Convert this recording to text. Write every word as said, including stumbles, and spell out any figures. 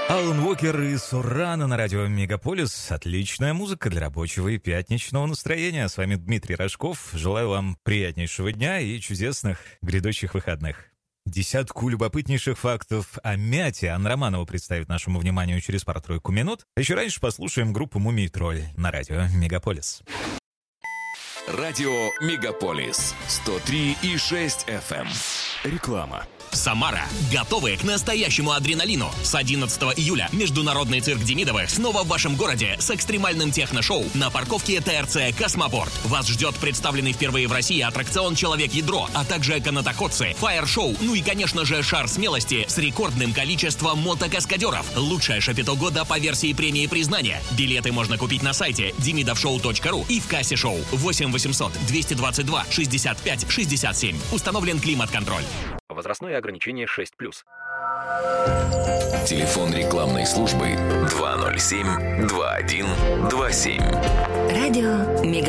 Алан Уокер и Сурана на радио Мегаполис. Отличная музыка для рабочего и пятничного настроения. С вами Дмитрий Рожков. Желаю вам приятнейшего дня и чудесных грядущих выходных. Десятку любопытнейших фактов о мяте Анна Романова представит нашему вниманию через пару-тройку минут. Еще раньше послушаем группу «Мумий Тролль» на радио Мегаполис. Радио Мегаполис сто три и шесть эф эм. Реклама. Самара. Готовы к настоящему адреналину. С одиннадцатого июля Международный цирк Демидовых снова в вашем городе с экстремальным техно-шоу на парковке ТРЦ «Космопорт». Вас ждет представленный впервые в России аттракцион «Человек-ядро», а также канатоходцы, фаер-шоу, ну и, конечно же, шар смелости с рекордным количеством мотокаскадеров. Лучшее шапито года по версии премии признания. Билеты можно купить на сайте демидовшоу точка ру и в кассе шоу. восемь восемьсот двести двадцать два шестьдесят пять шестьдесят семь. Установлен климат-контроль. Возрастное ограничение шесть плюс. Телефон рекламной службы два ноль семь два один два семь. Радио Мегаполис.